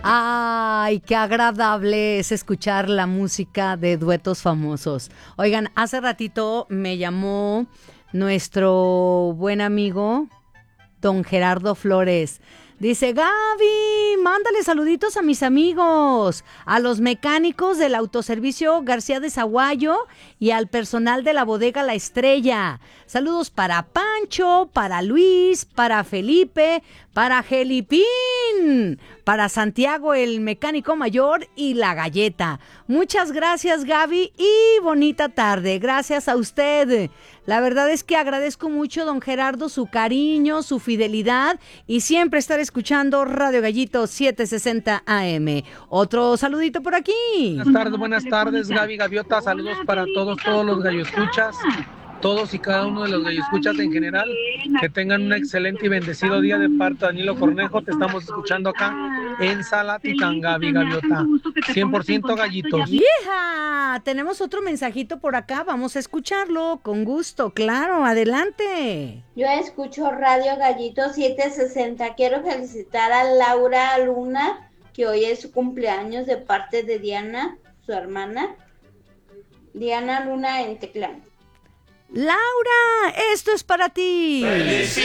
Ay, qué agradable es escuchar la música de duetos famosos. Oigan, hace ratito me llamó nuestro buen amigo don Gerardo Flores. Dice, Gaby, mándale saluditos a mis amigos, a los mecánicos del autoservicio García de Zaguayo y al personal de la bodega La Estrella. Saludos para Pancho, para Luis, para Felipe, para Gelipín, para Santiago el mecánico mayor y la galleta. Muchas gracias, Gaby, y bonita tarde. Gracias a usted. La verdad es que agradezco mucho, don Gerardo, su cariño, su fidelidad y siempre estar escuchando Radio Gallito 760 AM. Otro saludito por aquí. Buenas tardes, Gaby Gaviota. Saludos para todos los galloescuchas, todos y cada uno de los galloescuchas en general. Que tengan un excelente y bendecido día de parte de Danilo Cornejo. Te estamos escuchando acá en Salatitán, Gaby Gaviota. 100% gallitos. ¡Hija! Tenemos otro mensajito por acá. Vamos a escucharlo con gusto. Claro, adelante. Yo escucho Radio Gallito 760. Quiero felicitar a Laura Luna, que hoy es su cumpleaños, de parte de Diana, su hermana. Diana Luna en Teclán. Laura, esto es para ti.